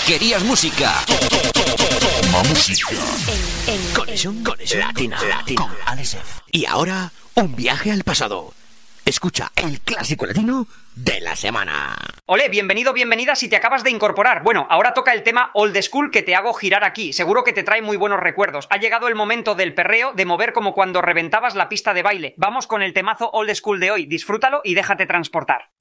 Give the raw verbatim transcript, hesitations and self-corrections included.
¿Querías música? Toma música. En, en, Conexión, conexión Latina, Latina, con Alesef. Y ahora, un viaje al pasado. Escucha el clásico latino de la semana. Ole, bienvenido, bienvenida si te acabas de incorporar. Bueno, ahora toca el tema Old School que te hago girar aquí. Seguro que te trae muy buenos recuerdos. Ha llegado el momento del perreo, de mover como cuando reventabas la pista de baile. Vamos con el temazo Old School de hoy. Disfrútalo y déjate transportar.